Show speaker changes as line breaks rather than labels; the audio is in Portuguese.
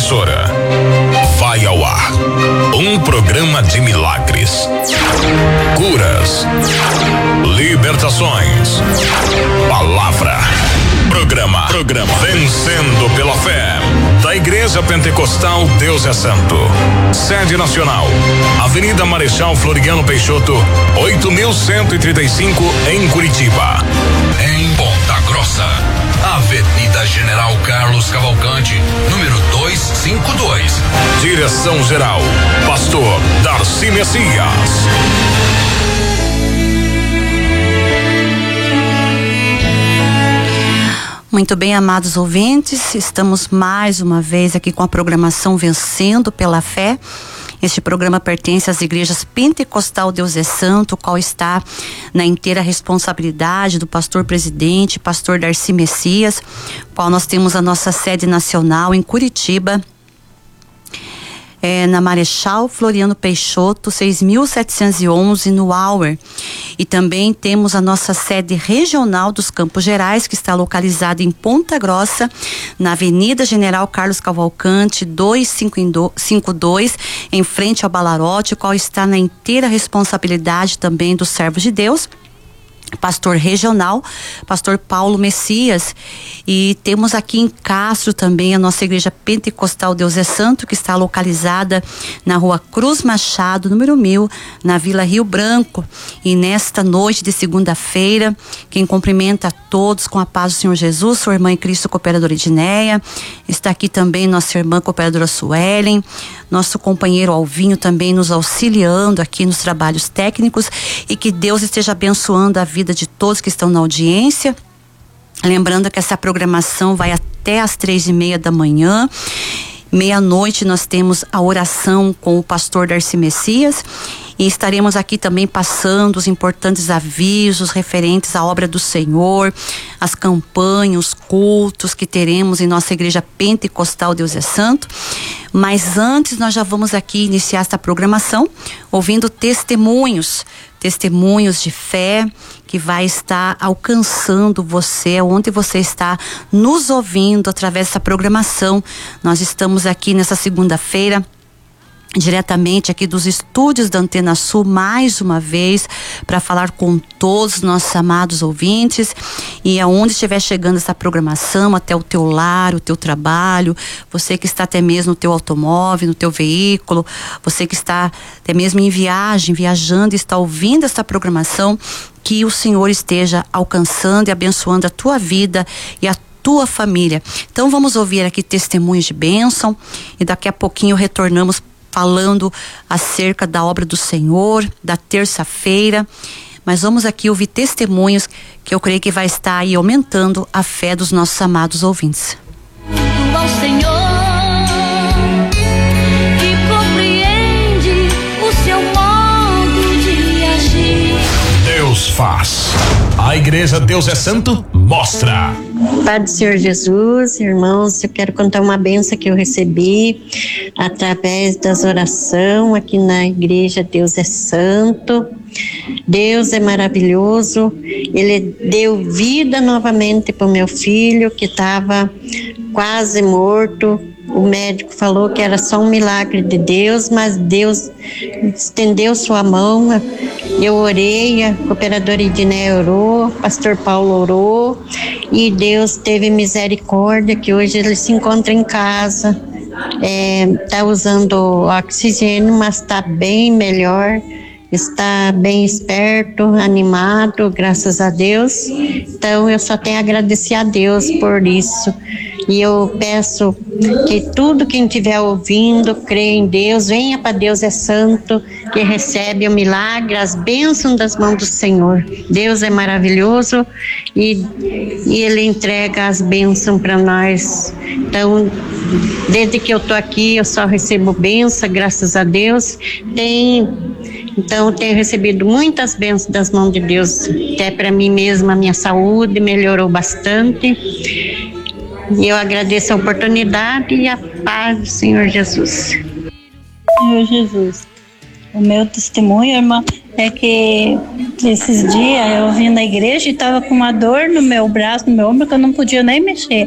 Emissora. Vai ao ar. Um programa de milagres, curas, libertações, palavra. Programa Vencendo pela Fé, da Igreja Pentecostal Deus é Santo. Sede nacional, Avenida Marechal Floriano Peixoto, 8135, em Curitiba. Em Ponta Grossa, Avenida General Carlos Cavalcante, número 252. Direção geral, Pastor Darcy Messias.
Muito bem, amados ouvintes, estamos mais uma vez aqui com a programação Vencendo pela Fé. Este programa pertence às igrejas Pentecostal Deus é Santo, o qual está na inteira responsabilidade do pastor presidente, pastor Darcy Messias, qual nós temos a nossa sede nacional em Curitiba, na Marechal Floriano Peixoto, 6.711, no Auer. E também temos a nossa sede regional dos Campos Gerais, que está localizada em Ponta Grossa, na Avenida General Carlos Cavalcante, 252, em frente ao Balarote, o qual está na inteira responsabilidade também dos servos de Deus, pastor regional, pastor Paulo Messias. E temos aqui em Castro também a nossa igreja Pentecostal Deus é Santo, que está localizada na rua Cruz Machado, número 1000, na Vila Rio Branco. E nesta noite de segunda-feira, quem cumprimenta a todos com a paz do Senhor Jesus, sua irmã em Cristo, cooperadora Edneia. Está aqui também nossa irmã cooperadora Suelen, nosso companheiro Alvinho também nos auxiliando aqui nos trabalhos técnicos, e que Deus esteja abençoando a vida de todos que estão na audiência. Lembrando que essa programação vai até às 3:30 da manhã. Meia-noite nós temos a oração com o pastor Darcy Messias, e estaremos aqui também passando os importantes avisos referentes à obra do Senhor, as campanhas, os cultos que teremos em nossa igreja Pentecostal Deus é Santo. Mas antes nós já vamos aqui iniciar esta programação ouvindo testemunhos de fé que vai estar alcançando você, onde você está nos ouvindo através dessa programação. Nós estamos aqui nessa segunda-feira, diretamente aqui dos estúdios da Antena Sul, mais uma vez, para falar com todos os nossos amados ouvintes. E aonde estiver chegando essa programação, até o teu lar, o teu trabalho, você que está até mesmo no teu automóvel, no teu veículo, você que está até mesmo em viagem, viajando e está ouvindo essa programação, que o Senhor esteja alcançando e abençoando a tua vida e a tua família. Então vamos ouvir aqui testemunhos de bênção, e daqui a pouquinho retornamos falando acerca da obra do Senhor, da terça-feira. Mas vamos aqui ouvir testemunhos que eu creio que vai estar aí aumentando a fé dos nossos amados ouvintes.
Ao Senhor, que compreende o seu modo de agir.
Deus faz. A Igreja Deus é Santo mostra.
Pai do Senhor Jesus, irmãos, eu quero contar uma bênção que eu recebi através das orações aqui na Igreja Deus é Santo. Deus é maravilhoso. Ele deu vida novamente para o meu filho, que estava quase morto. O médico falou que era só um milagre de Deus, mas Deus estendeu sua mão. Eu orei, a cooperadora Edneia orou, pastor Paulo orou, e Deus teve misericórdia, que hoje ele se encontra em casa. Está usando oxigênio, mas está bem melhor. Está bem esperto, animado, graças a Deus. Então eu só tenho a agradecer a Deus por isso. E eu peço que tudo quem estiver ouvindo, crê em Deus, venha para Deus é Santo, que recebe o milagre, as bênçãos das mãos do Senhor. Deus é maravilhoso e Ele entrega as bênçãos para nós. Então, desde que eu estou aqui, eu só recebo bênção, graças a Deus. Então, tenho recebido muitas bênçãos das mãos de Deus. Até para mim mesma, a minha saúde melhorou bastante. E eu agradeço a oportunidade e a paz do Senhor Jesus.
Senhor Jesus, o meu testemunho, irmã, é que esses dias eu vim na igreja e estava com uma dor no meu braço, no meu ombro, que eu não podia nem mexer.